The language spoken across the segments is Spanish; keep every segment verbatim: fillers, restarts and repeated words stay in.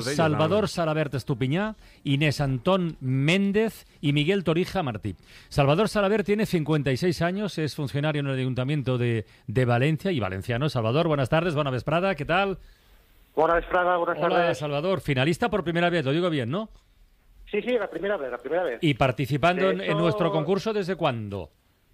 Salvador Salabert Estupiñá, Inés Antón Méndez y Miguel Torija Martí. Salvador Salabert tiene cincuenta y seis años, es funcionario en el Ayuntamiento de, de Valencia y valenciano. Salvador, buenas tardes, buena vesprada, ¿qué tal? Buenas vesprada, buenas Hola, tardes. Salvador, finalista por primera vez, lo digo bien, ¿no? Sí, sí, la primera vez, la primera vez. ¿Y participando De en, hecho, en nuestro concurso desde cuándo?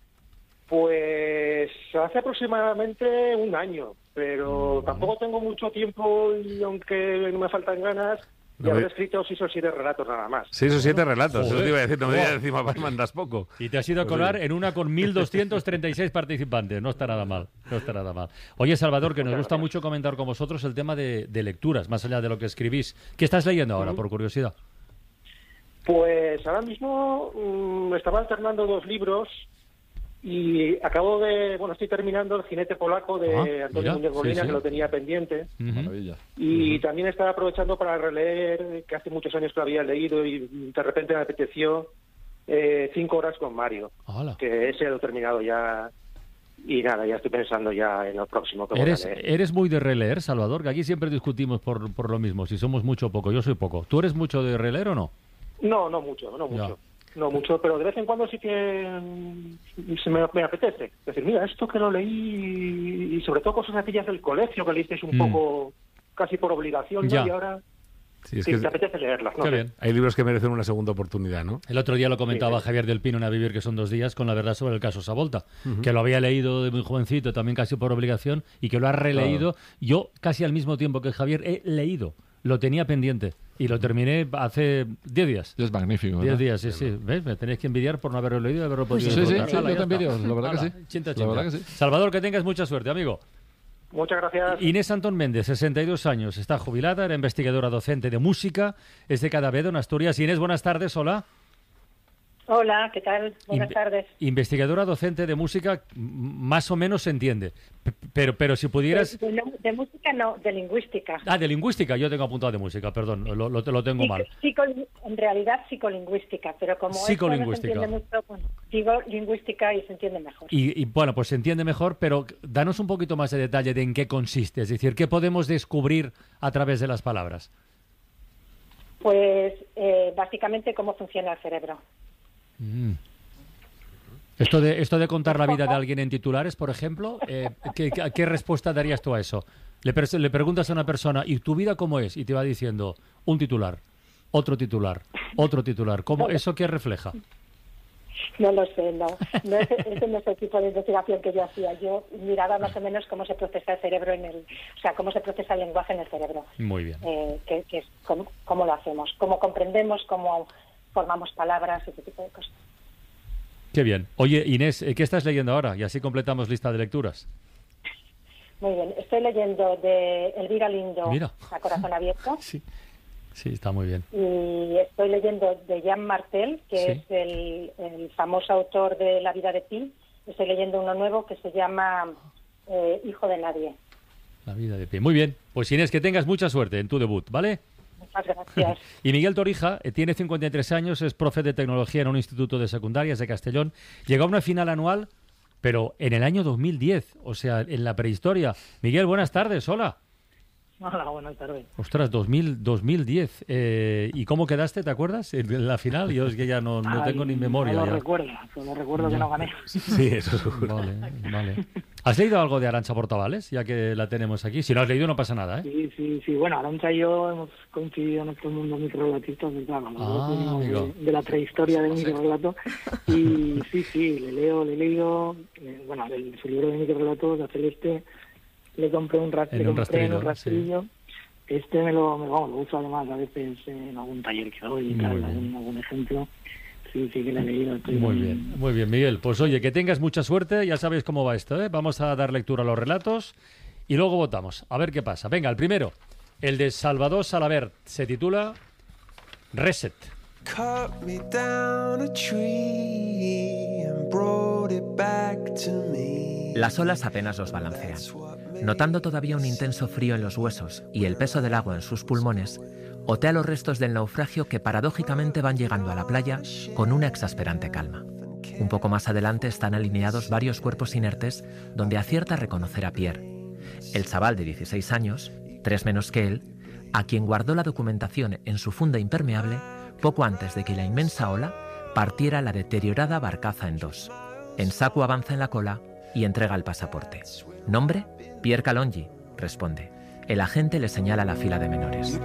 Pues hace aproximadamente un año, pero Mm. tampoco tengo mucho tiempo y aunque no me faltan ganas, No ya habré me- escrito seis o siete relatos nada más. Seis o siete relatos, eso Joder. te iba a decir, no me digas Joder. encima, pues mandas poco. Y te has ido a Pues colar oye. en una con mil doscientos treinta y seis participantes. No está nada mal, no está nada mal. Oye, Salvador, que nos Muchas gusta gracias. mucho comentar con vosotros el tema de, de lecturas, más allá de lo que escribís. ¿Qué estás leyendo ahora, por curiosidad? Pues ahora mismo mm, estaba alternando dos libros y acabo de, bueno, estoy terminando El jinete polaco de Ah, Antonio mira, Muñoz sí, Molina, sí. que lo tenía pendiente. Ujú. Maravilla. Y también estaba aprovechando para releer, que hace muchos años que lo había leído y de repente me apeteció, eh, Cinco horas con Mario, Hala. que ese lo he terminado ya y nada, ya estoy pensando ya en lo próximo que voy a ¿Eres, leer. ¿Eres muy de releer, Salvador? Que aquí siempre discutimos por, por lo mismo, si somos mucho o poco. Yo soy poco. ¿Tú eres mucho de releer o no? No, no mucho, no Ya. mucho. No mucho, pero de vez en cuando sí que mm, se me, me apetece. Es decir, mira, esto que lo leí y sobre todo cosas aquellas del colegio que leísteis un Mm. poco casi por obligación, ¿no? Ya. Y ahora Sí, es sí, que te apetece leerlas, ¿no? Qué sé. bien. hay libros que merecen una segunda oportunidad, ¿no? El otro día lo comentaba Sí, sí. Javier del Pino en A Vivir, que son dos días, con la verdad sobre el caso Savolta, que lo había leído de muy jovencito, también casi por obligación, y que lo ha releído. Yo, casi al mismo tiempo que Javier, he leído. Lo tenía pendiente y lo terminé hace diez días. Es magnífico, Diez ¿verdad? días, sí, sí. ¿Ves? Me tenéis que envidiar por no haberlo leído y haberlo podido Sí, sí, disfrutar. sí, Hala, yo ya te envidio, está. la verdad que Hala, sí. chinta, La chinta. verdad que sí. Salvador, que tengas mucha suerte, amigo. Muchas gracias. Inés Antón Méndez, sesenta y dos años, está jubilada, era investigadora docente de música, es de Cadavedo, en Asturias. Inés, buenas tardes, hola. Hola, ¿qué tal? Buenas Inve- tardes. Investigadora docente de música, m- más o menos se entiende. P- Pero, pero si pudieras... De, de- de música no, de lingüística. Ah, de lingüística, yo tengo apuntado de música, perdón, lo, lo, lo tengo Psico- mal. psico- en realidad psicolingüística, pero como esto Psicolingüística. no se entiende mucho, pues, digo lingüística y se entiende mejor. Y, y, bueno, pues se entiende mejor, pero danos un poquito más de detalle de en qué consiste, es decir, qué podemos descubrir a través de las palabras. Pues eh, básicamente cómo funciona el cerebro. Mm. Esto de, esto de contar la vida de alguien en titulares, por ejemplo, eh, ¿qué, qué, qué respuesta darías tú a eso? Le, per- le preguntas a una persona, ¿y tu vida cómo es? Y te va diciendo, un titular, otro titular, otro titular. ¿Cómo, ¿Eso qué refleja? No lo sé, no. no es, ese no es el tipo de investigación que yo hacía. Yo miraba más o menos cómo se procesa el cerebro en el... O sea, cómo se procesa el lenguaje en el cerebro. Muy bien. Eh, que, que es cómo, cómo lo hacemos, cómo comprendemos, cómo formamos palabras, ese tipo de cosas. Qué bien. Oye, Inés, ¿qué estás leyendo ahora? Y así completamos lista de lecturas. Muy bien, estoy leyendo de Elvira Lindo, Mira. A corazón abierto, Sí. Sí, está muy bien. y estoy leyendo de Jean Martel, que Sí. es el, el famoso autor de La vida de Pi. Estoy leyendo uno nuevo que se llama eh, Hijo de nadie. La vida de pie. Muy bien. Pues Inés, que tengas mucha suerte en tu debut, ¿vale? Muchas gracias. Y Miguel Torija eh, tiene cincuenta y tres años, es profe de tecnología en un instituto de secundarias de Castellón. Llegó a una final anual, pero en el año dos mil diez, o sea, en la prehistoria. Miguel, buenas tardes, hola. Hola, buenas tardes. Ostras, dos mil, dos mil diez. Eh, ¿Y cómo quedaste, te acuerdas? En en la final, yo es que ya no, no Ay, tengo ni memoria. No lo ya. recuerdo, solo recuerdo que no gané. Sí, eso seguro. Vale, vale. ¿Has leído algo de Arantxa Portavales, ya que la tenemos aquí? Si no has leído no pasa nada, ¿eh? Sí, sí, sí. Bueno, Arantxa y yo hemos coincidido en este mundo microrelatistas, pues, claro, los Ah, dos venimos amigo. de, de la prehistoria del microrelato. Y sí, sí, le leo, le he leído, eh, bueno, el, su libro de microrelatos, La Celeste, le compré un, ras- En le un compré en rastrillo, un rastrillo. Este me lo, me, vamos, lo uso además a veces en algún taller que doy y Muy tal, bien. algún, algún ejemplo. Sí, sí que le he leído. Estoy Muy bien, muy bien, Miguel. Pues oye, que tengas mucha suerte, ya sabéis cómo va esto, ¿eh? Vamos a dar lectura a los relatos y luego votamos. A ver qué pasa. Venga, el primero, el de Salvador Salabert, se titula Reset. Cut me down a tree and brought it back to me. Las olas apenas los balancean. Notando todavía un intenso frío en los huesos y el peso del agua en sus pulmones, otea los restos del naufragio que paradójicamente van llegando a la playa con una exasperante calma. Un poco más adelante están alineados varios cuerpos inertes donde acierta a reconocer a Pierre. El chaval de dieciséis años, tres menos que él, a quien guardó la documentación en su funda impermeable poco antes de que la inmensa ola partiera la deteriorada barcaza en dos. Ensaku avanza en la cola y entrega el pasaporte. ¿Nombre? Pierre Calongi, responde. El agente le señala la fila de menores.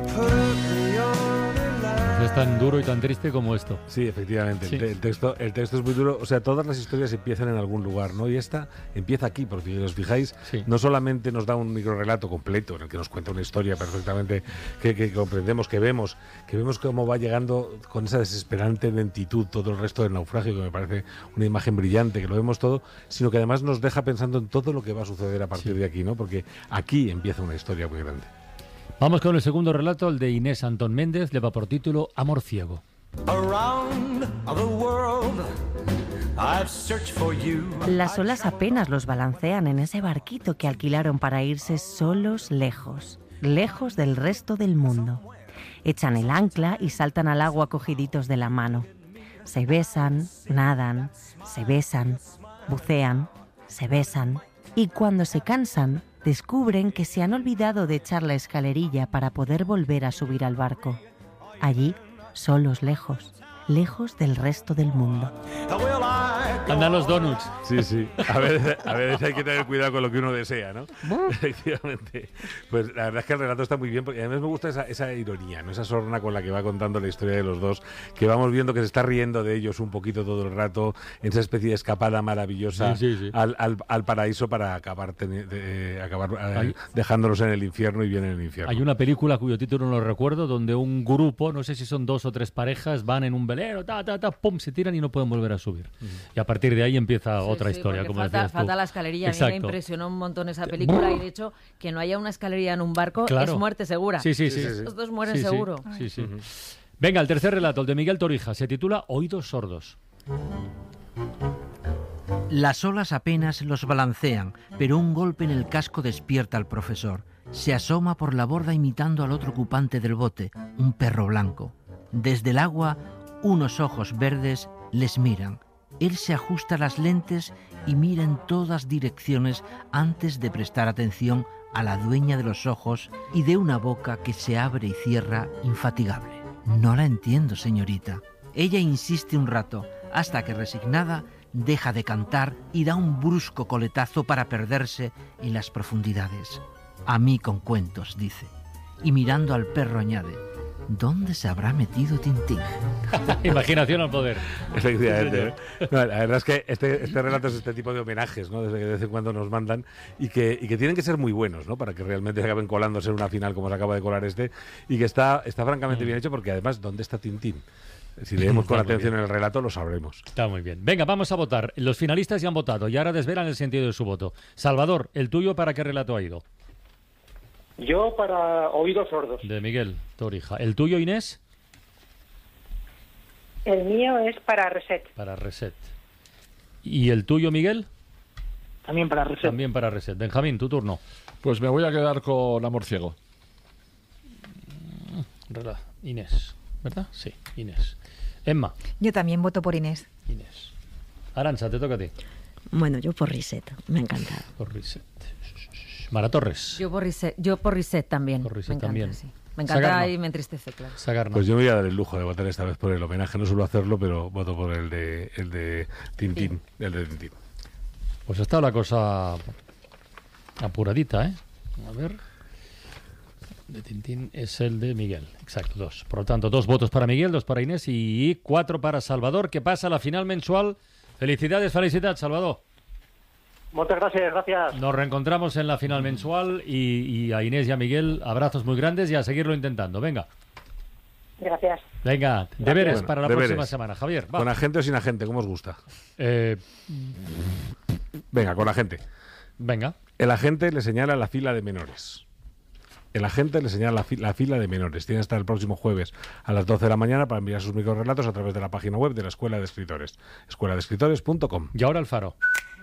Es tan duro y tan triste como esto. Sí, efectivamente. Sí. El, te- el texto, el texto es muy duro. O sea, todas las historias empiezan en algún lugar, ¿no? Y esta empieza aquí, porque si os fijáis, Sí. no solamente nos da un microrrelato completo en el que nos cuenta una historia perfectamente que, que comprendemos, que vemos, que vemos cómo va llegando con esa desesperante lentitud todo el resto del naufragio, que me parece una imagen brillante, que lo vemos todo, sino que además nos deja pensando en todo lo que va a suceder a partir Sí. de aquí, ¿no? Porque aquí empieza una historia muy grande. Vamos con el segundo relato, el de Inés Antón Méndez, lleva por título Amor ciego. Around the world, I've searched for you. Las olas apenas los balancean en ese barquito que alquilaron para irse solos lejos, lejos del resto del mundo. Echan el ancla y saltan al agua cogiditos de la mano. Se besan, nadan, se besan, bucean, se besan y cuando se cansan descubren que se han olvidado de echar la escalerilla para poder volver a subir al barco. Allí, solos lejos, lejos del resto del mundo. Andan los donuts. Sí, sí. A veces, a veces hay que tener cuidado con lo que uno desea, ¿no? Efectivamente. Pues la verdad es que el relato está muy bien, porque además me gusta esa, esa ironía, ¿no? Esa sorna con la que va contando la historia de los dos, que vamos viendo que se está riendo de ellos un poquito todo el rato, en esa especie de escapada maravillosa Sí, sí, sí. Al, al, al paraíso para acabar, teni- de- eh, acabar eh, Hay- dejándolos en el infierno y bien en el infierno. Hay una película cuyo título no lo recuerdo, donde un grupo, no sé si son dos o tres parejas, van en un velero, ta, ta, ta, pum, se tiran y no pueden volver a subir. Y a partir de ahí empieza Sí, otra sí, historia, porque como falta, decías tú. falta la escalerilla. A mí me Exacto. impresionó un montón esa película y de hecho que no haya una escalerilla en un barco Claro. es muerte segura. Sí, sí, sí. Los dos mueren Sí, sí. seguro. Sí, sí. Venga, el tercer relato, el de Miguel Torija, se titula Oídos sordos. Las olas apenas los balancean, pero un golpe en el casco despierta al profesor. Se asoma por la borda imitando al otro ocupante del bote, un perro blanco. Desde el agua, unos ojos verdes les miran. Él se ajusta las lentes y mira en todas direcciones antes de prestar atención a la dueña de los ojos y de una boca que se abre y cierra infatigable. No la entiendo, señorita. Ella insiste un rato, hasta que resignada deja de cantar y da un brusco coletazo para perderse en las profundidades. A mí con cuentos, dice. Y mirando al perro añade, ¿dónde se habrá metido Tintín? Imaginación al poder. Efectivamente. ¿eh? No, la verdad es que este, este relato es este tipo de homenajes, ¿no? Desde que de vez en cuando nos mandan y que, y que tienen que ser muy buenos, ¿no? Para que realmente acaben colándose en una final como se acaba de colar este y que está, está francamente bien hecho porque además, ¿dónde está Tintín? Si leemos con Está muy atención bien. el relato lo sabremos. Está muy bien. Venga, vamos a votar. Los finalistas ya han votado y ahora desvelan el sentido de su voto. Salvador, ¿el tuyo para qué relato ha ido? Yo para oídos sordos. De Miguel Torija. ¿El tuyo, Inés? El mío es para Reset. Para Reset. ¿Y el tuyo, Miguel? También para Reset. También para Reset. Benjamín, tu turno. Pues me voy a quedar con Amor ciego. Rela- Inés, ¿verdad? Sí, Inés. Emma. Yo también voto por Inés. Inés. Arancha, te toca a ti. Bueno, yo por Reset, me ha encantado. Por Reset. Mara Torres. Yo por Reset, yo por Reset también. Por Reset me encanta, también. sí. Me encanta Sagarno. y me entristece, claro. Sagarno. Pues yo me voy a dar el lujo de votar esta vez por el homenaje. No suelo hacerlo, pero voto por el de, el de Tintín. El de Tintín. Pues está la cosa apuradita, ¿eh? A ver. De Tintín es el de Miguel. Exacto, dos. Por lo tanto, dos votos para Miguel, dos para Inés y cuatro para Salvador, que pasa a la final mensual. Felicidades, felicidades, Salvador. Muchas gracias, gracias. Nos reencontramos en la final mensual y, y a Inés y a Miguel abrazos muy grandes y a seguirlo intentando. Venga, Gracias. venga, deberes Bueno, para la deberes. próxima semana. Javier, va. ¿Con agente o sin agente? ¿Cómo os gusta? Eh, Venga, con agente. venga. El agente le señala la fila de menores. El agente le señala la, fi- la fila de menores. Tiene hasta el próximo jueves a las doce de la mañana para enviar sus microrelatos a través de la página web de la Escuela de Escritores, escuela de escritores punto com. Y ahora el faro.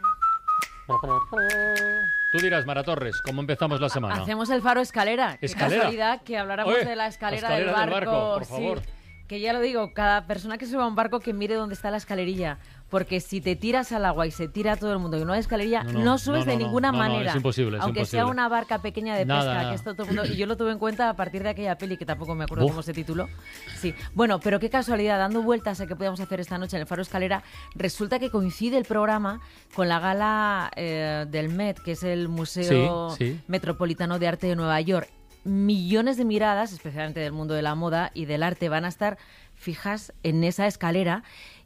Tú dirás, Mara Torres, ¿cómo empezamos la semana? Hacemos el faro escalera. Qué ¿Escalera? casualidad que hablamos Oye, de la escalera, escalera del del barco. barco, por sí. favor. Que ya lo digo, cada persona que suba a un barco que mire dónde está la escalerilla. Porque si te tiras al agua y se tira todo el mundo y no hay escalerilla, no, no, no subes no, no, de ninguna no, no, manera. No, es imposible, es Aunque imposible. sea una barca pequeña de Nada, pesca, nada. que esto todo el mundo... Y yo lo tuve en cuenta a partir de aquella peli, que tampoco me acuerdo Uf. cómo se tituló. Sí. Bueno, pero qué casualidad, dando vueltas a qué podíamos hacer esta noche en el Faro Escalera, resulta que coincide el programa con la gala eh, del Met, que es el Museo Sí, sí. Metropolitano de Arte de Nueva York. Millones de miradas, especialmente del mundo de la moda y del arte, van a estar fijas en esa escalera,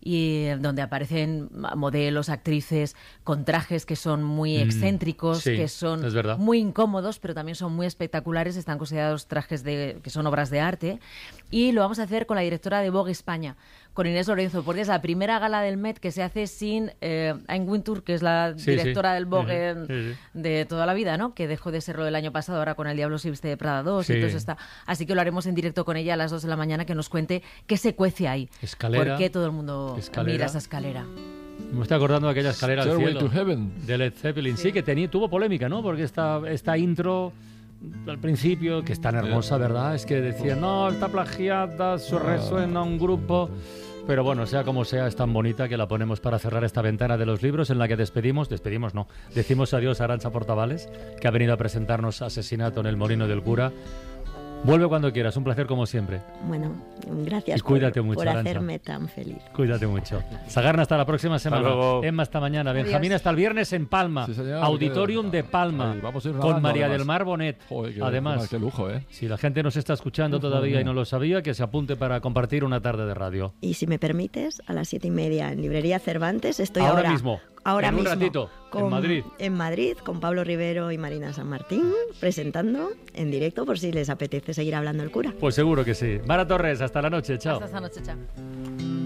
y donde aparecen modelos, actrices con trajes que son muy excéntricos, Mm, sí, que son es verdad. muy incómodos, pero también son muy espectaculares. Están considerados trajes de, que son obras de arte. Y lo vamos a hacer con la directora de Vogue España, con Inés Lorenzo, porque es la primera gala del Met que se hace sin eh, Anne Wintour, que es la Sí, directora sí. del Vogue Uh-huh. Sí, sí. de toda la vida, ¿no? Que dejó de serlo el año pasado, ahora con El Diablo se viste de Prada dos Sí. y todo eso está. Así que lo haremos en directo con ella a las dos de la mañana, que nos cuente qué se cuece ahí. Escalera. ¿Por qué todo el mundo Escalera. mira esa escalera? Me estoy acordando de aquella escalera al Stairway cielo to Heaven. de Led Zeppelin. Sí, que tenía, tuvo polémica, ¿no? Porque esta, esta intro al principio, que es tan hermosa, ¿verdad? Es que decían, no, está plagiada, eso resuena a un grupo... Pero bueno, sea como sea, es tan bonita que la ponemos para cerrar esta ventana de los libros en la que despedimos, despedimos no, decimos adiós a Arantxa Portavales, que ha venido a presentarnos Asesinato en el Molino del Cura. Vuelve cuando quieras, un placer como siempre. Bueno, gracias Y cuídate por, mucho, por Arantxa. hacerme tan feliz. Cuídate mucho. Sagarna, hasta la próxima semana. luego. Emma, hasta mañana. Adiós. Benjamín, hasta el viernes en Palma. Sí, señor. Auditorium de Palma. Ay, vamos a ir con nadando, María además. del Mar Bonet. Joder, qué- Además, qué lujo, ¿eh? si la gente nos está escuchando todavía y no lo sabía, que se apunte para compartir una tarde de radio. Y si me permites, a las siete y media en Librería Cervantes estoy Ahora ahora, mismo, ahora en un mismo, ratito, en Madrid. En Madrid, con Pablo Rivero y Marina San Martín, presentando en directo por si les apetece seguir hablando el cura. Pues seguro que sí. Mara Torres, hasta la noche. Chao. Hasta esta noche, chao.